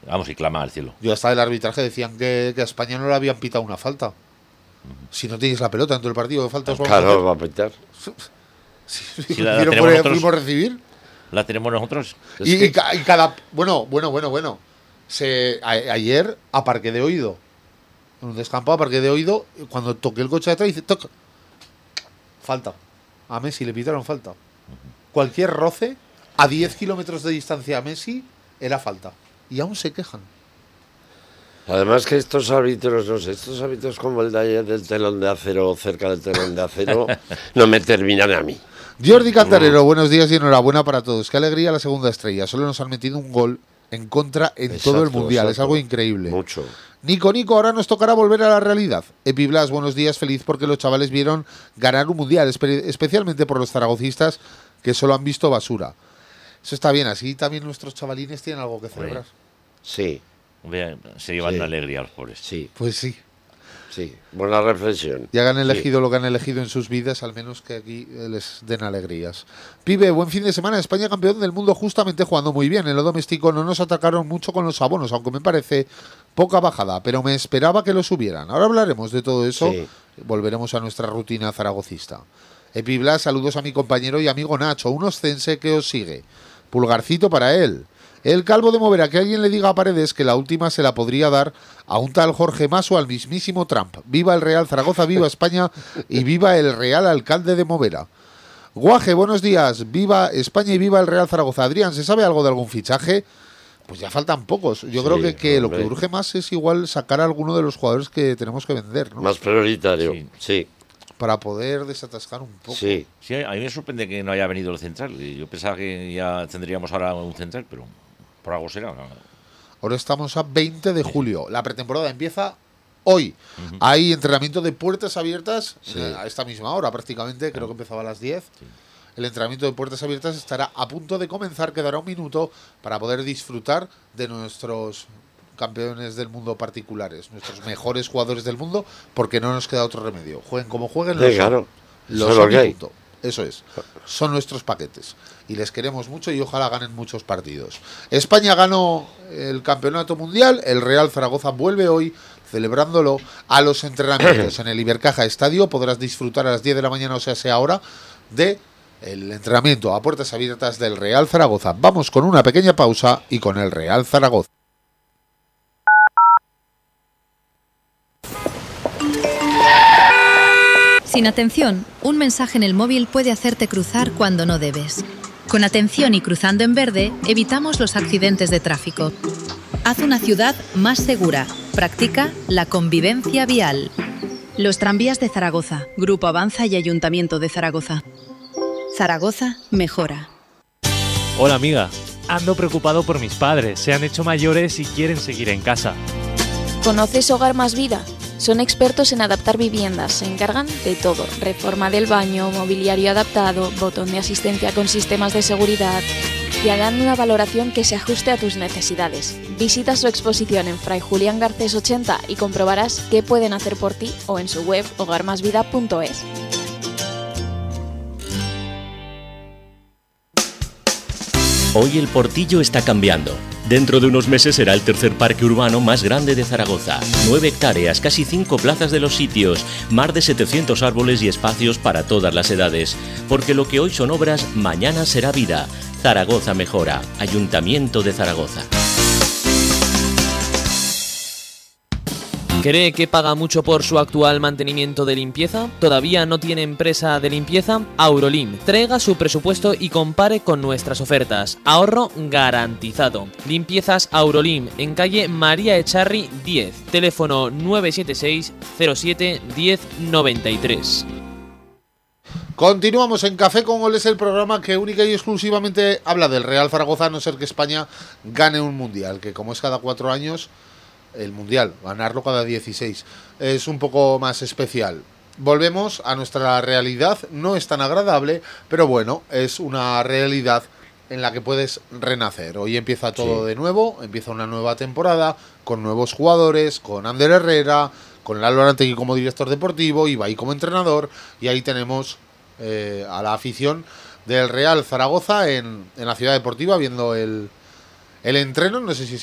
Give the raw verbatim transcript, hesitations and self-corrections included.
Vamos, y clama al cielo. Yo hasta el arbitraje decían que, que a España no le habían pitado una falta. Si no tienes la pelota en todo el partido, ¿qué faltas vamos Claro, a hacer? va a pitar. Si, Si la, la fuimos tenemos nosotros, fuimos a recibir. la tenemos nosotros. Es Y, que- y ca- y cada. Bueno, bueno, bueno, bueno. Se, a- ayer, a parque de oído. En un descampado, a parque de oído. Cuando toqué el coche de atrás, dice: toca. Falta. A Messi le pitaron falta. Cualquier roce, a diez kilómetros de distancia a Messi, era falta. Y aún se quejan. Además que estos árbitros, no sé, estos árbitros como el de ayer del telón de acero, cerca del telón de acero, no me terminan a mí. Jordi Cantarero, buenos días y enhorabuena para todos. Qué alegría la segunda estrella. Solo nos han metido un gol en contra en Exacto, todo el mundial. Es exacto. algo increíble. Mucho. Nico, Nico, ahora nos tocará volver a la realidad. Epi Blas, buenos días, feliz porque los chavales vieron ganar un mundial, espe- especialmente por los zaragocistas que solo han visto basura. Eso está bien, así también nuestros chavalines tienen algo que celebrar. Sí, Vea, se llevan Sí. una alegría los pobres. sí, Pues sí, sí. Buena reflexión. ya han Sí. elegido lo que han elegido en sus vidas, al menos que aquí eh, les den alegrías. Pibe, buen fin de semana. España campeón del mundo justamente jugando muy bien. En lo doméstico no nos atacaron mucho con los abonos, aunque me parece poca bajada, pero me esperaba que lo subieran. Ahora hablaremos de todo eso. Sí. Volveremos a nuestra rutina zaragocista. Epi Blas, saludos a mi compañero y amigo Nacho, un oscense que os sigue. Pulgarcito para él. El calvo de Movera, que alguien le diga a Paredes que la última se la podría dar a un tal Jorge Mas o al mismísimo Trump. Viva el Real Zaragoza, viva España y viva el Real Alcalde de Movera. Guaje, buenos días. Viva España y viva el Real Zaragoza. Adrián, ¿se sabe algo de algún fichaje? Pues ya faltan pocos. Yo Sí, creo que, que lo hombre. que urge más es igual sacar a alguno de los jugadores que tenemos que vender, ¿no? Más prioritario. Sí. Sí, Para poder desatascar un poco. sí. Sí, a mí me sorprende que no haya venido el central. Y Yo pensaba que ya tendríamos ahora un central, pero por algo será. ¿no? Ahora estamos a veinte de julio. La pretemporada empieza hoy. Hay entrenamiento de puertas abiertas Sí. eh, a esta misma hora prácticamente. Creo que empezaba a las diez. El entrenamiento de puertas abiertas estará a punto de comenzar. Quedará un minuto para poder disfrutar de nuestros campeones del mundo particulares, nuestros mejores jugadores del mundo, porque no nos queda otro remedio. Jueguen como jueguen, Sí, los claro. son. Eso Los es lo son que y hay. punto. Eso es. Son nuestros paquetes. Y les queremos mucho y ojalá ganen muchos partidos. España ganó el campeonato mundial. El Real Zaragoza vuelve hoy celebrándolo a los entrenamientos en el Ibercaja Estadio. Podrás disfrutar a las diez de la mañana, o sea, sea ahora, de el entrenamiento a puertas abiertas del Real Zaragoza. Vamos con una pequeña pausa y con el Real Zaragoza. Sin atención, un mensaje en el móvil puede hacerte cruzar cuando no debes. Con atención y cruzando en verde, evitamos los accidentes de tráfico. Haz una ciudad más segura. Practica la convivencia vial. Los tranvías de Zaragoza, Grupo Avanza y Ayuntamiento de Zaragoza. Zaragoza mejora. Hola amiga, ando preocupado por mis padres, se han hecho mayores y quieren seguir en casa. ¿Conoces Hogar Más Vida? Son expertos en adaptar viviendas, se encargan de todo, reforma del baño, mobiliario adaptado, botón de asistencia con sistemas de seguridad. Te harán una valoración que se ajuste a tus necesidades. Visita su exposición en Fray Julián Garcés ochenta y comprobarás qué pueden hacer por ti o en su web hogar más vida punto es. Hoy el Portillo está cambiando. Dentro de unos meses será el tercer parque urbano más grande de Zaragoza. Nueve hectáreas, casi cinco plazas de los sitios, más de setecientos árboles y espacios para todas las edades. Porque lo que hoy son obras, mañana será vida. Zaragoza mejora. Ayuntamiento de Zaragoza. ¿Cree que paga mucho por su actual mantenimiento de limpieza? ¿Todavía no tiene empresa de limpieza? Aurolim. Traiga su presupuesto y compare con nuestras ofertas. Ahorro garantizado. Limpiezas Aurolim en calle María Echarri diez. Teléfono nueve siete seis cero siete uno cero nueve tres. Continuamos en Café con Goles, el programa que única y exclusivamente habla del Real Zaragoza, a no ser que España gane un mundial, que como es cada cuatro años, el mundial, ganarlo cada dieciséis, es un poco más especial. Volvemos a nuestra realidad, no es tan agradable, pero bueno, es una realidad en la que puedes renacer. Hoy empieza todo Sí. de nuevo, empieza una nueva temporada, con nuevos jugadores, con Ander Herrera, con Lalo Arantegui como director deportivo, Ibai como entrenador, y ahí tenemos eh, a la afición del Real Zaragoza en, en la ciudad deportiva viendo el, el entreno. No sé si